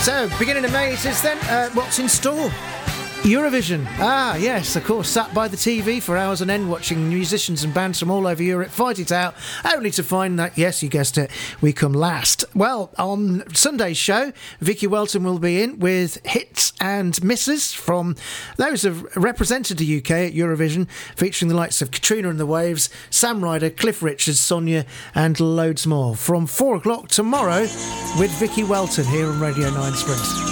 So, beginning of May it is then. What's in store? Eurovision. Ah, yes, of course. Sat by the TV for hours on end watching musicians and bands from all over Europe fight it out, only to find that, yes, you guessed it, we come last. Well, on Sunday's show, Vicky Welton will be in with hits and misses from those who have represented the UK at Eurovision, featuring the likes of Katrina and the Waves, Sam Ryder, Cliff Richards, Sonia, and loads more. From 4 o'clock tomorrow with Vicky Welton here on Radio 9 Springs.